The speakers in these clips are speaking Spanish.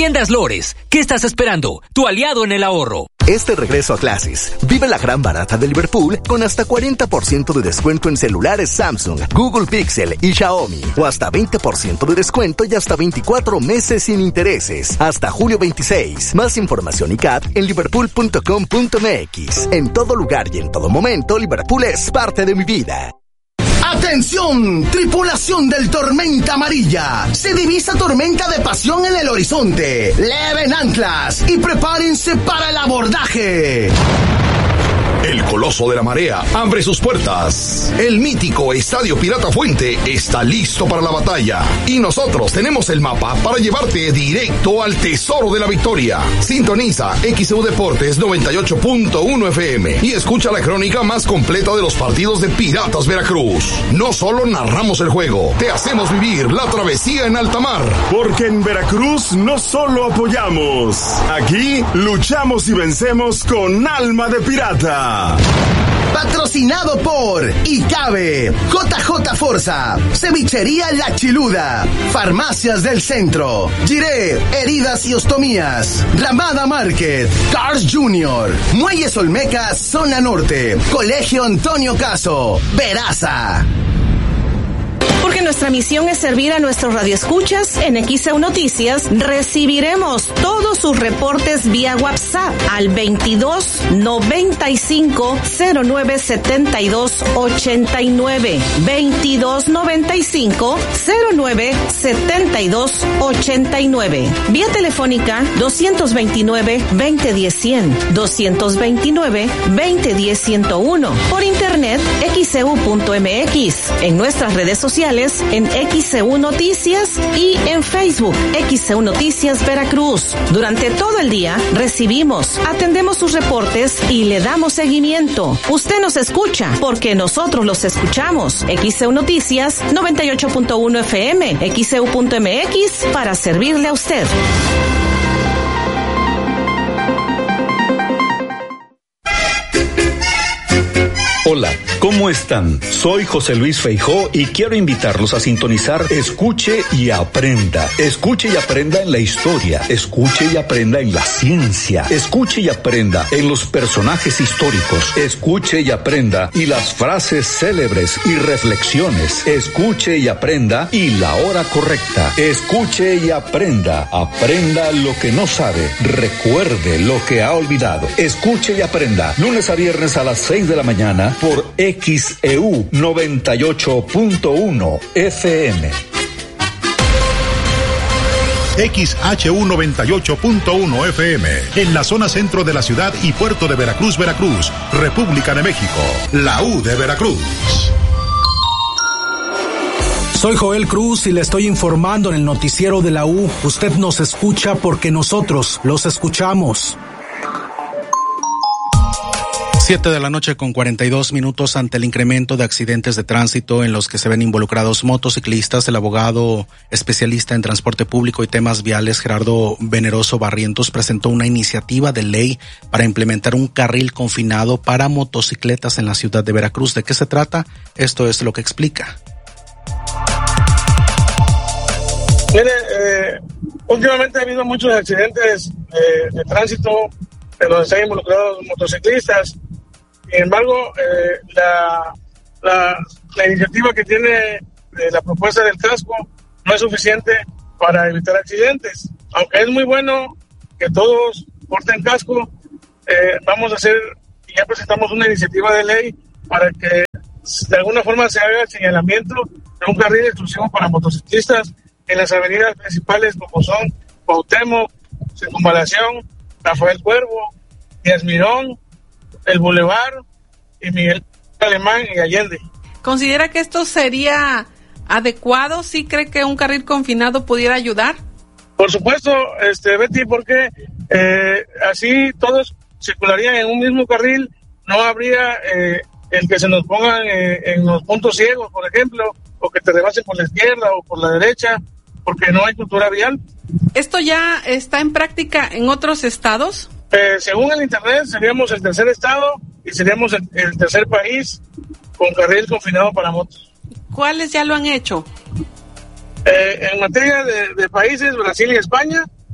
Tiendas Lores, ¿qué estás esperando? Tu aliado en el ahorro. Este regreso a clases, vive la gran barata de Liverpool con hasta 40% de descuento en celulares Samsung, Google Pixel y Xiaomi. O hasta 20% de descuento y hasta 24 meses sin intereses. Hasta julio 26. Más información y CAT en liverpool.com.mx. En todo lugar y en todo momento, Liverpool es parte de mi vida. ¡Atención! Tripulación del Tormenta Amarilla. Se divisa tormenta de pasión en el horizonte. Leven anclas y prepárense para el abordaje. El Coloso de la Marea abre sus puertas. El mítico Estadio Pirata Fuente está listo para la batalla. Y nosotros tenemos el mapa para llevarte directo al tesoro de la victoria. Sintoniza XEU Deportes 98.1 FM y escucha la crónica más completa de los partidos de Piratas Veracruz. No solo narramos el juego, te hacemos vivir la travesía en alta mar. Porque en Veracruz no solo apoyamos, aquí luchamos y vencemos con alma de pirata. Patrocinado por ICABE, JJ Forza, Cevichería La Chiluda, Farmacias del Centro, Giré, Heridas y Ostomías, Ramada Market, Cars Junior, Muelles Olmecas, Zona Norte, Colegio Antonio Caso, Veraza. Porque nuestra misión es servir a nuestros radioescuchas. En XEU Noticias recibiremos todos sus reportes vía WhatsApp al 22 95 09 72 89 22 95 09 72 89. Vía telefónica 229 2010 100 229 2010 101. Por internet xeu.mx. En nuestras redes sociales en XEU Noticias y en Facebook XEU Noticias Veracruz. Durante todo el día recibimos, atendemos sus reportes y le damos seguimiento. Usted nos escucha porque nosotros los escuchamos. XEU Noticias 98.1 FM, XEU.mx para servirle a usted. Hola, ¿cómo están? Soy José Luis Feijó y quiero invitarlos a sintonizar Escuche y Aprenda. Escuche y aprenda en la historia, escuche y aprenda en la ciencia, escuche y aprenda en los personajes históricos, escuche y aprenda y las frases célebres y reflexiones, escuche y aprenda y la hora correcta, escuche y aprenda, aprenda lo que no sabe, recuerde lo que ha olvidado, escuche y aprenda, lunes a viernes a las 6 de la mañana, por XEU 98.1 FM. XHU 98.1 FM, en la zona centro de la ciudad y puerto de Veracruz, Veracruz, República de México, la U de Veracruz. Soy Joel Cruz y le estoy informando en el noticiero de la U. Usted nos escucha porque nosotros los escuchamos. 7 de la noche con 42 minutos. Ante el incremento de accidentes de tránsito en los que se ven involucrados motociclistas, el abogado especialista en transporte público y temas viales Gerardo Veneroso Barrientos presentó una iniciativa de ley para implementar un carril confinado para motocicletas en la ciudad de Veracruz. ¿De qué se trata? Esto es lo que explica. Mire, últimamente ha habido muchos accidentes de tránsito en donde están involucrados motociclistas. Sin embargo, la iniciativa que tiene la propuesta del casco no es suficiente para evitar accidentes. Aunque es muy bueno que todos porten casco, vamos a hacer, ya presentamos una iniciativa de ley para que de alguna forma se haga el señalamiento de un carril exclusivo para motociclistas en las avenidas principales como son Cuauhtémoc, Circunvalación, Rafael Cuervo, Díaz Mirón, el Boulevard y Miguel Alemán y Allende. ¿Considera que esto sería adecuado? ¿Sí cree que un carril confinado pudiera ayudar? Por supuesto, Betty, porque así todos circularían en un mismo carril, no habría el que se nos pongan en los puntos ciegos, por ejemplo, o que te rebasen por la izquierda o por la derecha, porque no hay cultura vial. ¿Esto ya está en práctica en otros estados? Según el internet, seríamos el tercer estado y seríamos el tercer país con carril confinado para motos. ¿Cuáles ya lo han hecho? En materia de países, Brasil y España,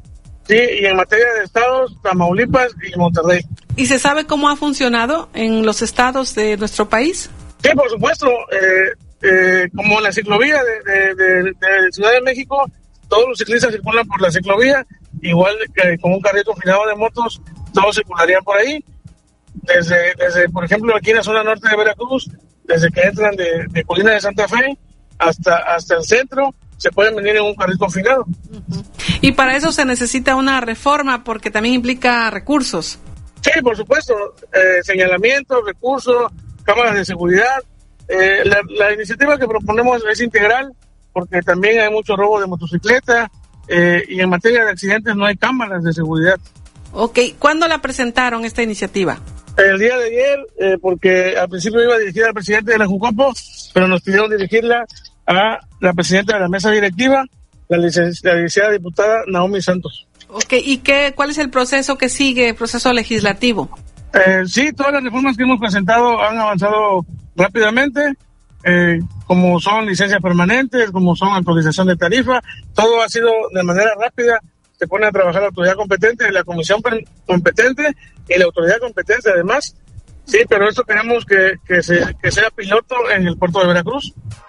Sí, y en materia de estados, Tamaulipas y Monterrey. ¿Y se sabe cómo ha funcionado en los estados de nuestro país? Sí, por supuesto. Como la ciclovía de Ciudad de México, todos los ciclistas circulan por la ciclovía, igual que con un carril confinado de motos, todos circularían por ahí. Desde, por ejemplo, aquí en la zona norte de Veracruz, desde que entran de Colina de Santa Fe hasta el centro, se pueden venir en un carril confinado. Y para eso se necesita una reforma, porque también implica recursos. Sí, por supuesto, señalamientos, recursos, cámaras de seguridad. La iniciativa que proponemos es integral, porque también hay mucho robo de motocicleta, y en materia de accidentes no hay cámaras de seguridad. Ok, ¿cuándo la presentaron esta iniciativa? El día de ayer, porque al principio iba a dirigir al presidente de la Jucopo, pero nos pidieron dirigirla a la presidenta de la mesa directiva, la licenciada diputada Naomi Santos. Ok, ¿y cuál es el proceso que sigue, el proceso legislativo? Sí, todas las reformas que hemos presentado han avanzado rápidamente, como son licencias permanentes, como son actualización de tarifa, todo ha sido de manera rápida. Se pone a trabajar la autoridad competente, la comisión competente y la autoridad competente además. Sí, pero esto queremos que sea piloto en el puerto de Veracruz.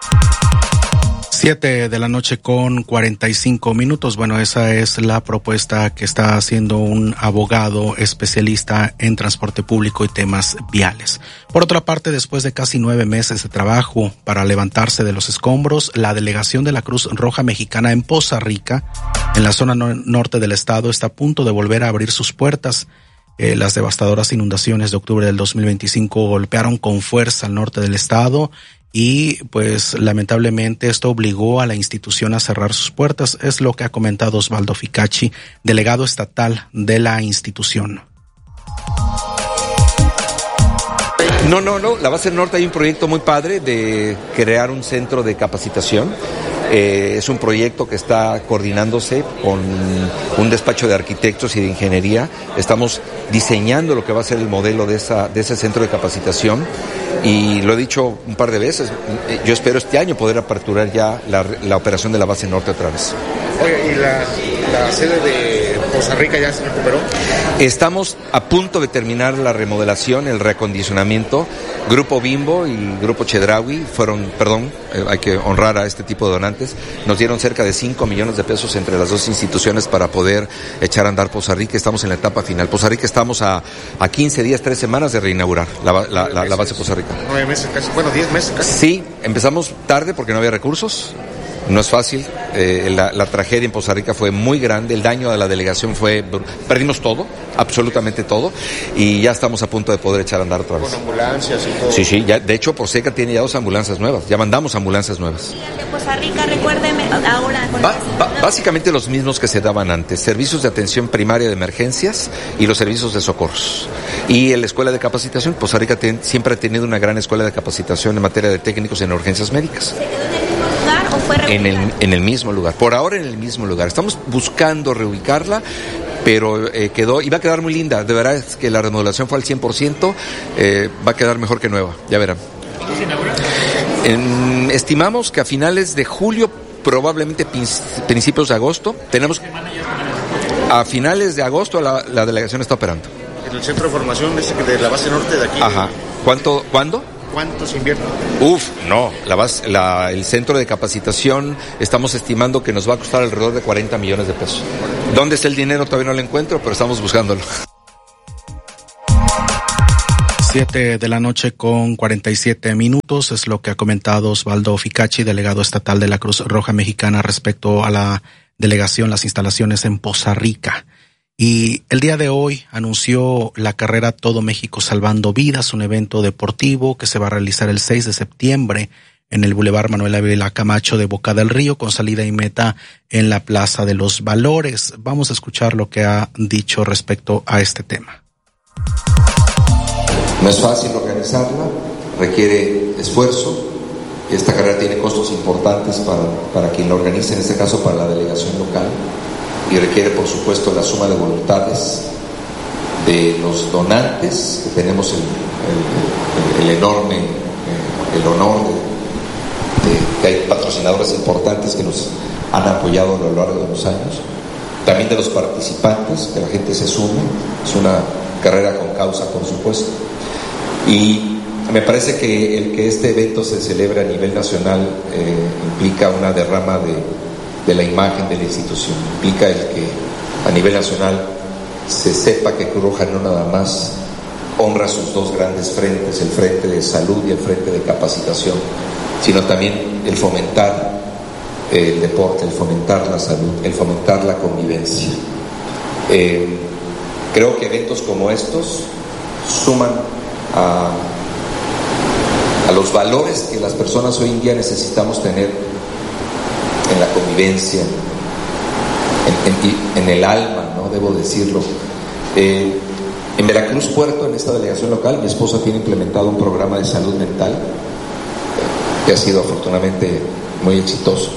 7:45 a.m. Bueno, esa es la propuesta que está haciendo un abogado especialista en transporte público y temas viales. Por otra parte, después de casi 9 meses de trabajo para levantarse de los escombros, la delegación de la Cruz Roja Mexicana en Poza Rica, en la zona norte del estado, está a punto de volver a abrir sus puertas. Las devastadoras inundaciones de octubre del 2025 golpearon con fuerza al norte del estado y pues lamentablemente esto obligó a la institución a cerrar sus puertas. Es lo que ha comentado Osvaldo Ficacci, delegado estatal de la institución. No, la base norte hay un proyecto muy padre de crear un centro de capacitación. Es un proyecto que está coordinándose con un despacho de arquitectos y de ingeniería. Estamos diseñando lo que va a ser el modelo de ese centro de capacitación y lo he dicho un par de veces, yo espero este año poder aperturar ya la operación de la base norte otra vez. Oye, ¿y la sede de Poza Rica ya se recuperó? Estamos a punto de terminar la remodelación, el reacondicionamiento. Grupo Bimbo y Grupo Chedraui hay que honrar a este tipo de donantes, nos dieron cerca de 5 millones de pesos entre las dos instituciones para poder echar a andar Poza Rica. Estamos en la etapa final. Poza Rica estamos a 15 días, 3 semanas de reinaugurar la base Poza Rica. 9 meses casi, 10 meses casi. Sí, empezamos tarde porque no había recursos. No es fácil, la tragedia en Poza Rica fue muy grande, el daño a la delegación perdimos todo, absolutamente todo, y ya estamos a punto de poder echar a andar otra vez. Con ambulancias y todo. Sí, ya, de hecho Proseca tiene ya 2 ambulancias nuevas, ya mandamos ambulancias nuevas. De Poza Rica, recuérdeme, ahora... Básicamente los mismos que se daban antes, servicios de atención primaria de emergencias y los servicios de socorros. Y la escuela de capacitación, Poza Rica siempre ha tenido una gran escuela de capacitación en materia de técnicos en urgencias médicas. ¿O fue en el mismo lugar, por ahora en el mismo lugar. Estamos buscando reubicarla, pero iba a quedar muy linda. De verdad es que la remodelación fue al 100%, va a quedar mejor que nueva, ya verán. ¿Cuándo se inaugura? Estimamos que a finales de julio, probablemente principios de agosto. A finales de agosto la delegación está operando. ¿En el centro de formación de la base norte de aquí? Ajá. ¿Cuándo? ¿Cuánto se invierte? No, el centro de capacitación estamos estimando que nos va a costar alrededor de 40 millones de pesos. ¿Dónde está el dinero? Todavía no lo encuentro, pero estamos buscándolo. 7:47 a.m. es lo que ha comentado Osvaldo Ficacci, delegado estatal de la Cruz Roja Mexicana, respecto a la delegación, las instalaciones en Poza Rica. Y el día de hoy anunció la carrera Todo México Salvando Vidas, un evento deportivo que se va a realizar el 6 de septiembre en el Boulevard Manuel Ávila Camacho de Boca del Río, con salida y meta en la Plaza de los Valores. Vamos a escuchar lo que ha dicho respecto a este tema. No es fácil organizarla, requiere esfuerzo. Esta carrera tiene costos importantes para quien la organiza, en este caso para la delegación local, y requiere por supuesto la suma de voluntades de los donantes, que tenemos el enorme el honor de que hay patrocinadores importantes que nos han apoyado a lo largo de los años, también de los participantes, que la gente se sume. Es una carrera con causa, por supuesto. Y me parece que el que este evento se celebre a nivel nacional implica una derrama de la imagen de la institución, implica el que a nivel nacional se sepa que Cruz Roja no nada más honra sus dos grandes frentes, el frente de salud y el frente de capacitación, sino también el fomentar el deporte, el fomentar la salud, el fomentar la convivencia. Creo que eventos como estos suman a los valores que las personas hoy en día necesitamos tener en la convivencia, en el alma, ¿no? Debo decirlo. En Veracruz Puerto, en esta delegación local, mi esposa tiene implementado un programa de salud mental que ha sido afortunadamente muy exitoso.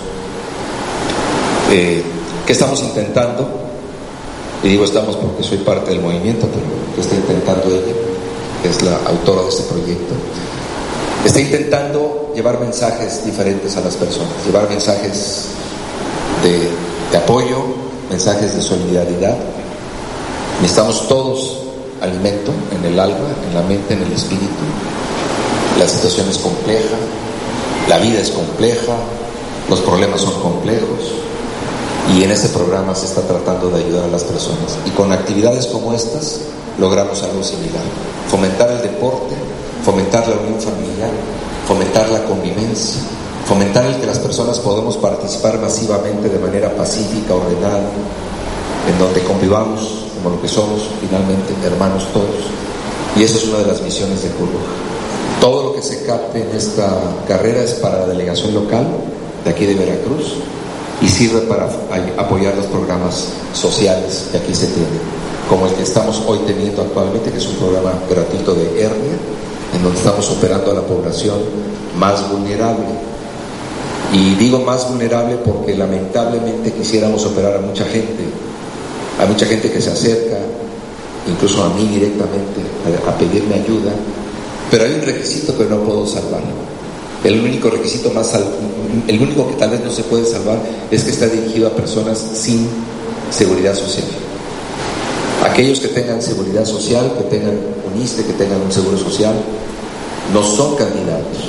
¿Qué estamos intentando? Y digo estamos porque soy parte del movimiento, pero ¿qué está intentando ella? Que es la autora de este proyecto. Está intentando llevar mensajes diferentes a las personas, llevar mensajes de apoyo, mensajes de solidaridad. Necesitamos todos alimento en el alma, en la mente, en el espíritu. La situación es compleja, la vida es compleja, los problemas son complejos, y en este programa se está tratando de ayudar a las personas. Y con actividades como estas logramos algo similar: fomentar el deporte, fomentar la unión familiar, fomentar la convivencia, fomentar el que las personas podamos participar masivamente de manera pacífica, ordenada, en donde convivamos como lo que somos, finalmente, hermanos todos. Y esa es una de las misiones de Cruz Roja. Todo lo que se capte en esta carrera es para la delegación local de aquí de Veracruz y sirve para apoyar los programas sociales que aquí se tienen, como el que estamos hoy teniendo actualmente, que es un programa gratuito de hernia, en donde estamos operando a la población más vulnerable. Y digo más vulnerable porque lamentablemente quisiéramos operar a mucha gente que se acerca, incluso a mí directamente, a pedirme ayuda, pero hay un requisito que no puedo salvar. El único que tal vez no se puede salvar es que está dirigido a personas sin seguridad social. Aquellos que tengan seguridad social, que tengan un ISSSTE, que tengan un seguro social, no son candidatos.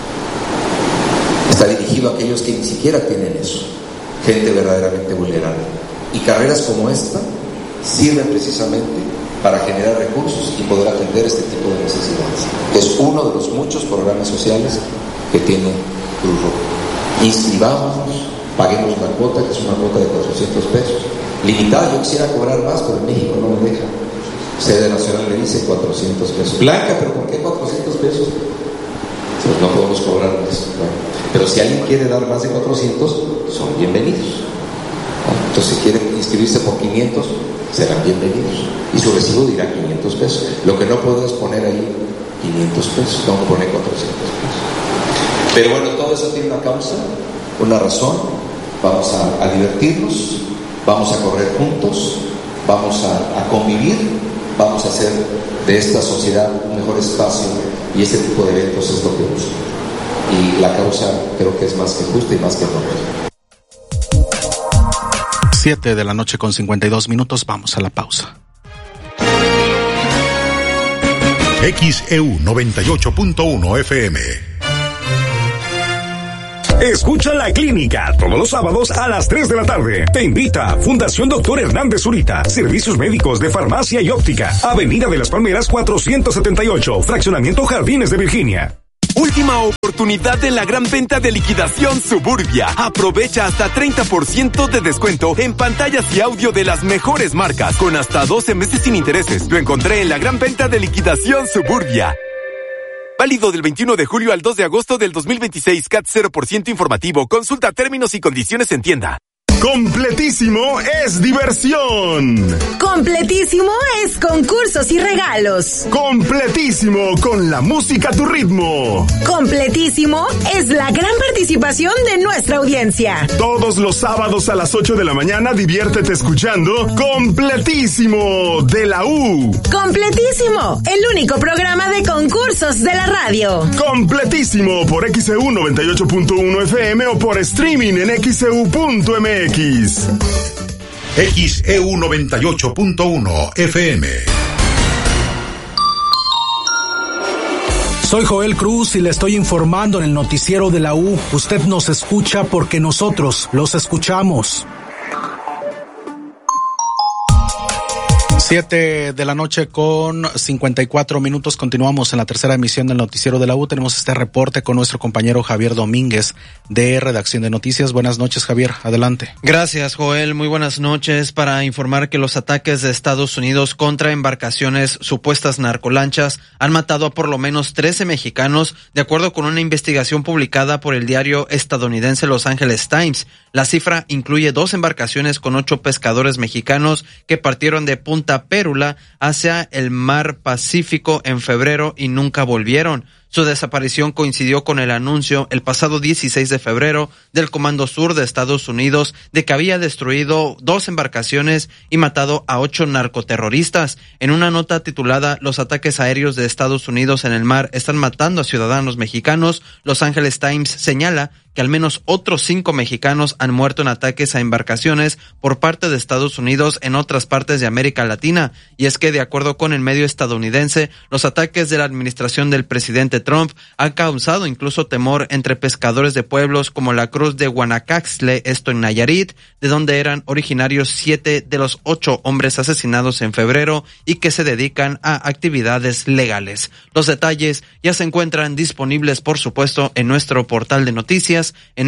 Está dirigido a aquellos que ni siquiera tienen eso, gente verdaderamente vulnerable. Y carreras como esta sirven precisamente para generar recursos y poder atender este tipo de necesidades. Es uno de los muchos programas sociales que tiene Cruz Roja. Inscribámonos, paguemos la cuota, que es una cuota de 400 pesos. Limitada, yo quisiera cobrar más, pero en México no me deja. Sede Nacional le dice 400 pesos. Blanca, ¿pero por qué 400 pesos? Pues no podemos cobrar más. Bueno, pero si alguien quiere dar más de 400, son bienvenidos. Entonces, si quieren inscribirse por 500, serán bienvenidos. Y su recibo dirá 500 pesos. Lo que no puedo es poner ahí 500 pesos, tengo que poner 400 pesos. Pero bueno, todo eso tiene una causa, una razón. Vamos a divertirnos, vamos a correr juntos, vamos a convivir, vamos a hacer de esta sociedad un mejor espacio, y ese tipo de eventos es lo que busco. Y la causa creo que es más que justa y más que noble. 7:52 p.m, vamos a la pausa. XEU 98.1 FM. Escucha La Clínica todos los sábados a las 3 de la tarde. Te invita Fundación Dr. Hernández Zurita. Servicios médicos de farmacia y óptica. Avenida de las Palmeras 478. Fraccionamiento Jardines de Virginia. Última oportunidad en la gran venta de liquidación Suburbia. Aprovecha hasta 30% de descuento en pantallas y audio de las mejores marcas, con hasta 12 meses sin intereses. Lo encontré en la gran venta de liquidación Suburbia. Válido del 21 de julio al 2 de agosto del 2026. CAT 0% informativo. Consulta términos y condiciones en tienda. Completísimo es diversión. Completísimo es concursos y regalos. Completísimo con la música a tu ritmo. Completísimo es la gran participación de nuestra audiencia. Todos los sábados a las 8 de la mañana diviértete escuchando Completísimo de la U. Completísimo, el único programa de concursos de la radio. Completísimo por XEU 98.1 FM o por streaming en XEU.mx. XEU 98.1 FM. Soy Joel Cruz y le estoy informando en el noticiero de la U. Usted nos escucha porque nosotros los escuchamos. 7 de la noche con 54 minutos. Continuamos en la tercera emisión del noticiero de la U. Tenemos este reporte con nuestro compañero Javier Domínguez de Redacción de Noticias. Buenas noches, Javier. Adelante. Gracias, Joel. Muy buenas noches. Para informar que los ataques de Estados Unidos contra embarcaciones supuestas narcolanchas han matado a por lo menos 13 mexicanos, de acuerdo con una investigación publicada por el diario estadounidense Los Angeles Times. La cifra incluye 2 embarcaciones con 8 pescadores mexicanos que partieron de Punta Pérula hacia el mar Pacífico en febrero y nunca volvieron. Su desaparición coincidió con el anuncio el pasado 16 de febrero del Comando Sur de Estados Unidos de que había destruido 2 embarcaciones y matado a 8 narcoterroristas. En una nota titulada "Los ataques aéreos de Estados Unidos en el mar están matando a ciudadanos mexicanos", Los Angeles Times señala que al menos otros 5 mexicanos han muerto en ataques a embarcaciones por parte de Estados Unidos en otras partes de América Latina. Y es que, de acuerdo con el medio estadounidense, los ataques de la administración del presidente Trump han causado incluso temor entre pescadores de pueblos como la Cruz de Guanacaxtle, esto en Nayarit, de donde eran originarios 7 de los 8 hombres asesinados en febrero y que se dedican a actividades legales. Los detalles ya se encuentran disponibles, por supuesto, en nuestro portal de noticias en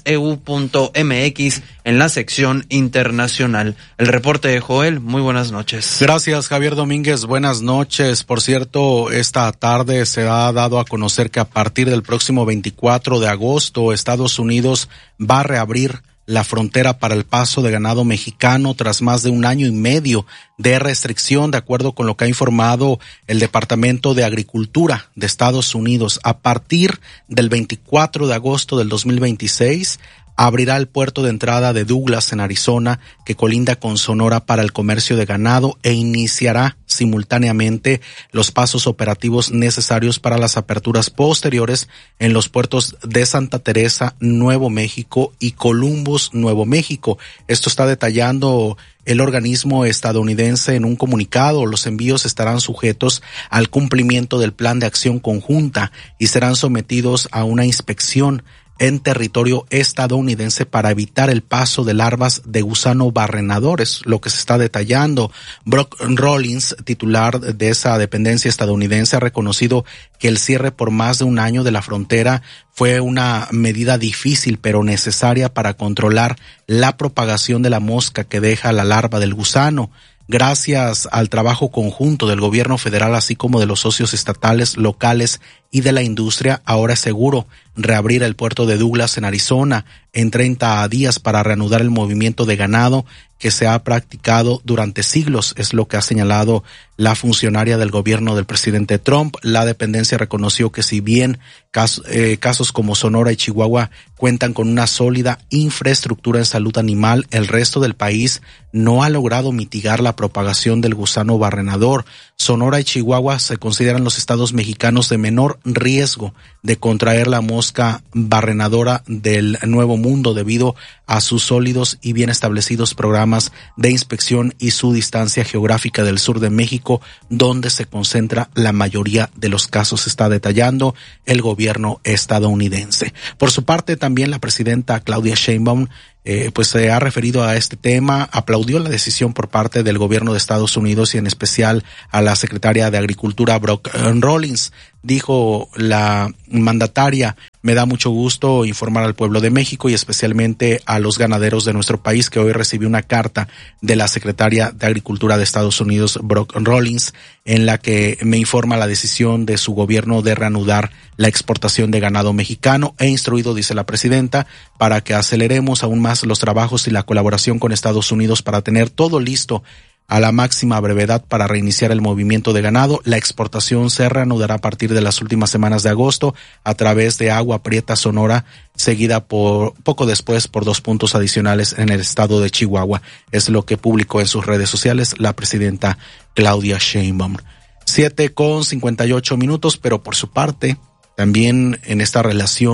xeu.mx en la sección internacional. El reporte de Joel, muy buenas noches. Gracias, Javier Domínguez, buenas noches. Por cierto, esta tarde se ha dado a conocer que a partir del próximo 24 de agosto, Estados Unidos va a reabrir la frontera para el paso de ganado mexicano tras más de 1 año y medio de restricción, de acuerdo con lo que ha informado el Departamento de Agricultura de Estados Unidos. A partir del 24 de agosto del 2026, abrirá el puerto de entrada de Douglas en Arizona, que colinda con Sonora, para el comercio de ganado, e iniciará simultáneamente los pasos operativos necesarios para las aperturas posteriores en los puertos de Santa Teresa, Nuevo México y Columbus, Nuevo México. Esto está detallando el organismo estadounidense en un comunicado. Los envíos estarán sujetos al cumplimiento del plan de acción conjunta y serán sometidos a una inspección en territorio estadounidense para evitar el paso de larvas de gusano barrenador, es lo que se está detallando. Brock Rollins, titular de esa dependencia estadounidense, ha reconocido que el cierre por más de 1 año de la frontera fue una medida difícil pero necesaria para controlar la propagación de la mosca que deja la larva del gusano. Gracias al trabajo conjunto del gobierno federal, así como de los socios estatales, locales y de la industria, ahora es seguro reabrir el puerto de Douglas en Arizona en 30 días para reanudar el movimiento de ganado que se ha practicado durante siglos, es lo que ha señalado la funcionaria del gobierno del presidente Trump. La dependencia reconoció que si bien casos como Sonora y Chihuahua cuentan con una sólida infraestructura en salud animal, el resto del país no ha logrado mitigar la propagación del gusano barrenador. Sonora y Chihuahua se consideran los estados mexicanos de menor riesgo de contraer la mosca barrenadora del Nuevo Mundo debido a sus sólidos y bien establecidos programas de inspección y su distancia geográfica del sur de México, donde se concentra la mayoría de los casos, está detallando el gobierno estadounidense. Por su parte, también la presidenta Claudia Sheinbaum pues se ha referido a este tema, aplaudió la decisión por parte del gobierno de Estados Unidos y en especial a la secretaria de Agricultura, Brock Rollins. Dijo la mandataria: me da mucho gusto informar al pueblo de México y especialmente a los ganaderos de nuestro país que hoy recibí una carta de la secretaria de Agricultura de Estados Unidos, Brock Rollins, en la que me informa la decisión de su gobierno de reanudar la exportación de ganado mexicano. He instruido, dice la presidenta, para que aceleremos aún más los trabajos y la colaboración con Estados Unidos para tener todo listo a la máxima brevedad para reiniciar el movimiento de ganado. La exportación se reanudará a partir de las últimas semanas de agosto a través de Agua Prieta Sonora, seguida poco después por 2 puntos adicionales en el estado de Chihuahua. Es lo que publicó en sus redes sociales la presidenta Claudia Sheinbaum. 7:58 minutos, pero por su parte, también en esta relación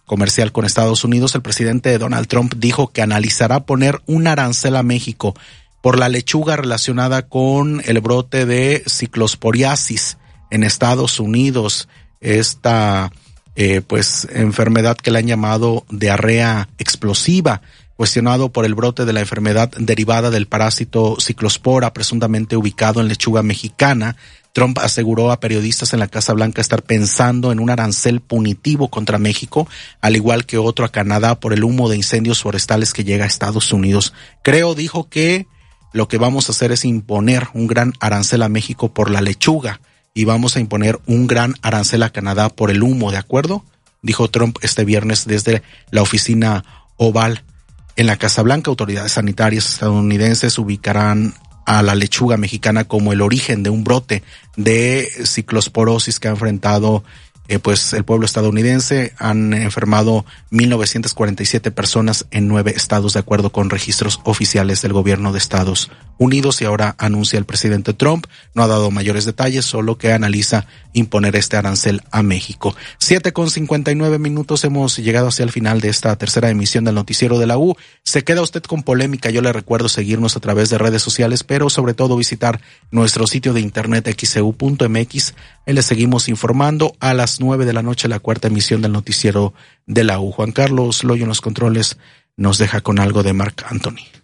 comercial con Estados Unidos, el presidente Donald Trump dijo que analizará poner un arancel a México por la lechuga relacionada con el brote de ciclosporiasis en Estados Unidos, esta enfermedad que le han llamado diarrea explosiva, cuestionado por el brote de la enfermedad derivada del parásito ciclospora presuntamente ubicado en lechuga mexicana. Trump aseguró a periodistas en la Casa Blanca estar pensando en un arancel punitivo contra México, al igual que otro a Canadá por el humo de incendios forestales que llega a Estados Unidos. Dijo que lo que vamos a hacer es imponer un gran arancel a México por la lechuga y vamos a imponer un gran arancel a Canadá por el humo, ¿de acuerdo? Dijo Trump este viernes desde la oficina Oval en la Casa Blanca. Autoridades sanitarias estadounidenses ubicarán a la lechuga mexicana como el origen de un brote de ciclosporosis que ha enfrentado el pueblo estadounidense. Han enfermado 1,947 personas en 9 estados, de acuerdo con registros oficiales del gobierno de Estados Unidos. Y ahora anuncia el presidente Trump, no ha dado mayores detalles, solo que analiza imponer este arancel a México. 7:59, hemos llegado hacia el final de esta tercera emisión del Noticiero de la U. Se queda usted con polémica. Yo le recuerdo seguirnos a través de redes sociales, pero sobre todo visitar nuestro sitio de internet xeu.mx. Ahí le seguimos informando. A las 9 de la noche, la cuarta emisión del Noticiero de la U. Juan Carlos Loyo en los controles nos deja con algo de Marc Anthony.